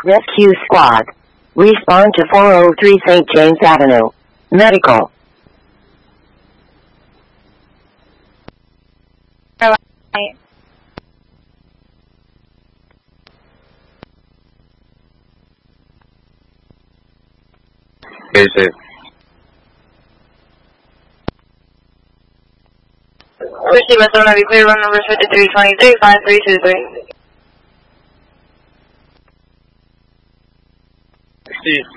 Rescue Squad. Respond to 403 St. James Avenue. Medical. Basic. Receive a 790 clear, run number 5323, 5323. Steve.